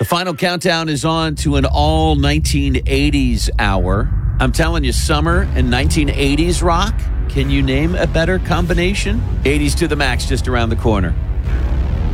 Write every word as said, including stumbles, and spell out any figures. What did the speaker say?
The final countdown is on to an all nineteen eighties hour. I'm telling you, summer and nineteen eighties rock. Can you name a better combination? eighties to the max just around the corner.